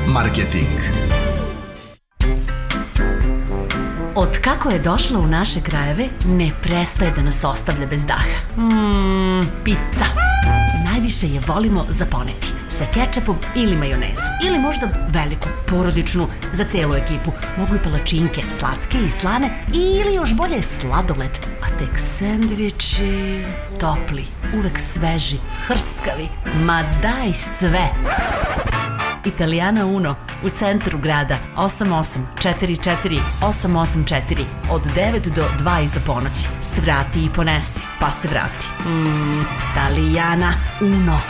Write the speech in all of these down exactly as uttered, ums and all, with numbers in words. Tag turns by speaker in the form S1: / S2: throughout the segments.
S1: marketing.
S2: Od kako je došla u naše krajeve, ne prestaje da nas ostavlja bez daha. Mmm, pizza. Najviše je volimo zaponeti sa kečapom ili majonezom. Ili možda veliku, porodičnu, za celu ekipu. Mogu i palačinke, slatke i slane. Ili još bolje sladoled. A tek sendviči, topli, uvek sveži, hrskavi. Ma daj sve! Italijana Uno u centru grada osam osam četiri četiri osam osam četiri od devet do dva iza ponoći. Svrati i ponesi, pa se vrati. Mmm, Italijana Uno.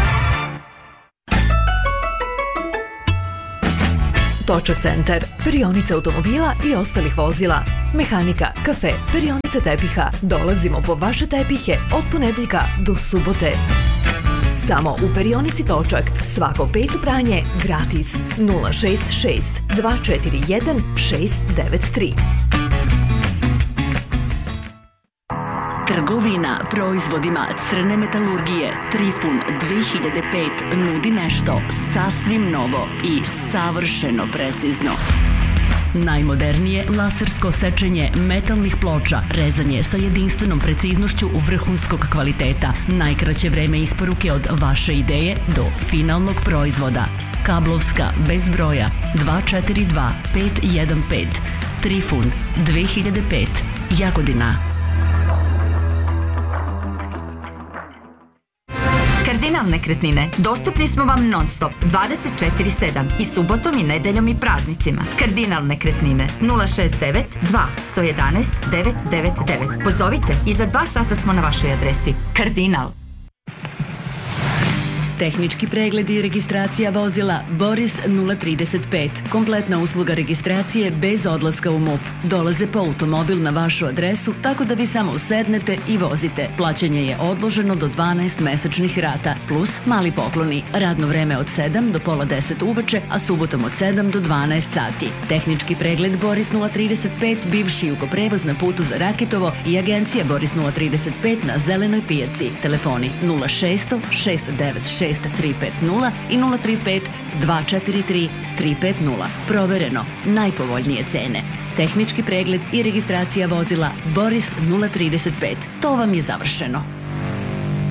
S3: Točak centar, perionica automobila i ostalih vozila, mehanika, kafe, perionice tepiha. Dolazimo po vaše tepihe od ponedeljka do subote. Samo u perionici Točak, svako peto pranje gratis. nula šest šest dva četiri jedan šest devet tri.
S4: Trgovina proizvodima crne metalurgije Trifun dve hiljade pet nudi nešto sasvim novo i savršeno precizno. Najmodernije lasersko sečenje metalnih ploča, rezanje sa jedinstvenom preciznošću vrhunskog kvaliteta, najkraće vreme isporuke od vaše ideje do finalnog proizvoda. Kablovska bez broja dva četiri dva pet jedan pet. Trifun dve hiljade pet, Jagodina.
S5: Kardinal nekretnine. Dostupni smo vam non stop dvadeset četiri sedam i subotom i nedeljom i praznicima. Kardinal nekretnine nula šest devet dva jedan jedan devet devet devet. Pozovite i za dva sata smo na vašoj adresi. Kardinal.
S4: Tehnički pregled i registracija vozila Boris nula trideset pet. Kompletna usluga registracije bez odlaska u M U P. Dolaze po automobil na vašu adresu, tako da vi samo sednete i vozite. Plaćanje je odloženo do dvanaest mesečnih rata, plus mali pokloni. Radno vreme od sedam do pola deset uveče, a subotom od sedam do dvanaest sati. Tehnički pregled Boris nula trideset pet, bivši Jugoprevoz na putu za Rakitovo i agencija Boris nula trideset pet na Zelenoj pijaci. Telefoni nula šest šest devet šest tri pet nula i nula tri pet dva četiri tri tri pet nula. Provereno, najpovoljnije cene. Tehnički pregled i registracija vozila Boris nula trideset pet. To vam je završeno.